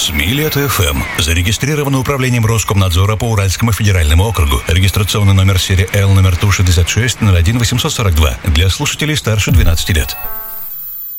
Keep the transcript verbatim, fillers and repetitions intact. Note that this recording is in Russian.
Смилет эф эм. Зарегистрировано управлением Роскомнадзора по Уральскому федеральному округу. Регистрационный номер серии Л номер Ту шестьдесят шесть ноль один восемьсот сорок два. Для слушателей старше двенадцати лет.